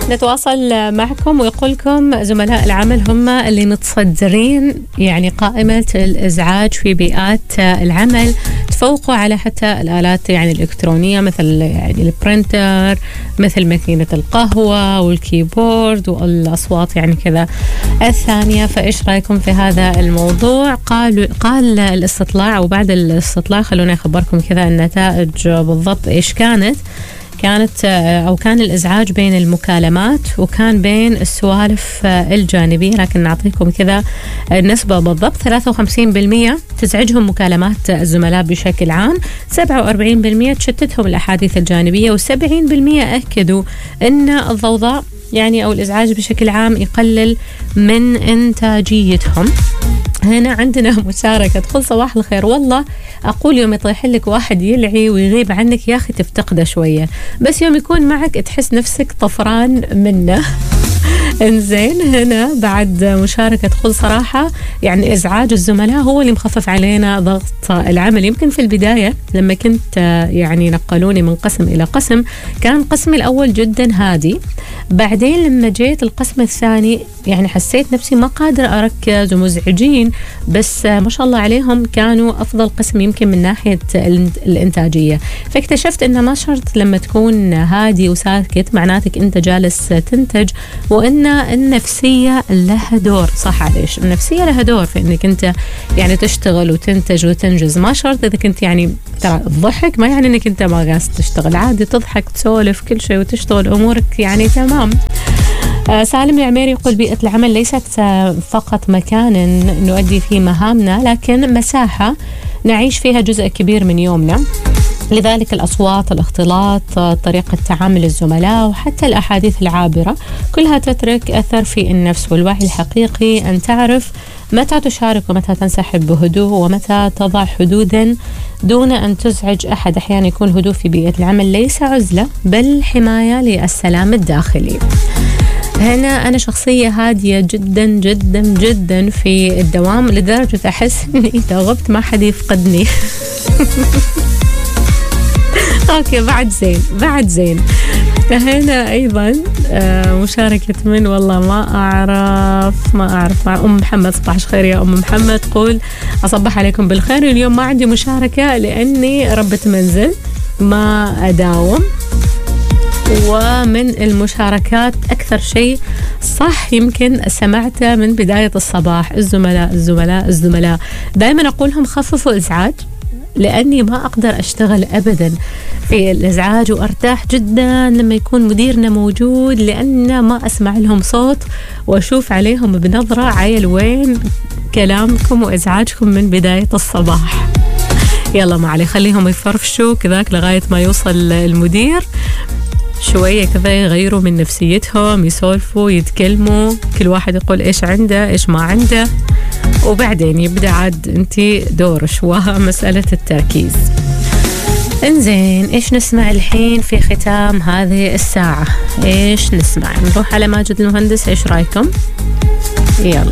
نتواصل معكم ويقولكم زملاء العمل هم اللي متصدرين يعني قائمة الإزعاج في بيئات العمل، تفوقوا على حتى الآلات يعني الإلكترونية مثل يعني البرينتر، مثل ماكينة القهوة والكيبورد والأصوات يعني كذا الثانية. فإيش رأيكم في هذا الموضوع؟ قال الاستطلاع أو بعد الاستطلاع خلوني أخبركم كذا النتائج بالضبط إيش كانت أو كان الإزعاج بين المكالمات وكان بين السوالف الجانبية، لكن نعطيكم كذا النسبة بالضبط. 53% تزعجهم مكالمات الزملاء بشكل عام، 47% تشتتهم الأحاديث الجانبية، و70% أكدوا أن الضوضاء يعني أو الإزعاج بشكل عام يقلل من إنتاجيتهم. هنا عندنا مشاركة تقول صباح الخير، والله أقول يوم يطيح لك واحد يلعي ويغيب عنك يا أخي تفتقده شوية، بس يوم يكون معك تحس نفسك طفران منه. انزين هنا بعد مشاركة تقول صراحة يعني إزعاج الزملاء هو اللي مخفف علينا ضغط العمل. يمكن في البداية لما كنت يعني نقلوني من قسم إلى قسم كان قسمي الأول جدا هادي، بعدين لما جيت القسم الثاني يعني حسيت نفسي ما قادرة أركز ومزعجين، بس ما شاء الله عليهم كانوا أفضل قسم يمكن من ناحية الإنتاجية. فاكتشفت أن ما شرط لما تكون هادي وساكت معناتك أنت جالس تنتج، وأن النفسية لها دور. صح عليش، النفسية لها دور في أنك أنت يعني تشتغل وتنتج وتنجز. ما شرط إذا كنت يعني ترى الضحك ما يعني أنك أنت ما قاعد تشتغل، عادي تضحك تسولف كل شيء وتشتغل أمورك يعني تمام. سالم العميري يقول بيئة العمل ليست فقط مكان نؤدي فيه مهامنا، لكن مساحة نعيش فيها جزء كبير من يومنا. لذلك الأصوات، الاختلاط، طريقة تعامل الزملاء وحتى الأحاديث العابرة كلها تترك أثر في النفس. والوعي الحقيقي أن تعرف متى تشارك ومتى تنسحب بهدوء، ومتى تضع حدودا دون أن تزعج أحد. أحيانا يكون الهدوء في بيئة العمل ليس عزلة بل حماية للسلام الداخلي. هنا أنا شخصية هادية جدا جدا جدا في الدوام، لدرجة أحس إني إذا غبت ما حد يفقدني. أوكي بعد زين. هنا أيضا مشاركة من والله ما أعرف مع أم محمد. صباح الخير يا أم محمد، تقول أصبح عليكم بالخير. اليوم ما عندي مشاركة لأني ربة منزل ما أداوم. ومن المشاركات أكثر شيء صح يمكن سمعته من بداية الصباح، الزملاء دائما أقولهم خففوا إزعاج، لأني ما أقدر أشتغل أبدا في الإزعاج، وأرتاح جدا لما يكون مديرنا موجود لأن ما أسمع لهم صوت وأشوف عليهم بنظرة عيل وين كلامكم وإزعاجكم من بداية الصباح. يلا ما عليه، خليهم يفرفشوا كذاك لغاية ما يوصل المدير شوية كذا، يغيروا من نفسيتهم، يسولفوا يتكلموا، كل واحد يقول إيش عنده إيش ما عنده، وبعدين يبدأ عاد أنتي دورش ومسألة التركيز. انزين إيش نسمع الحين في ختام هذه الساعة؟ إيش نسمع؟ نروح على ماجد المهندس، إيش رأيكم؟ يلا.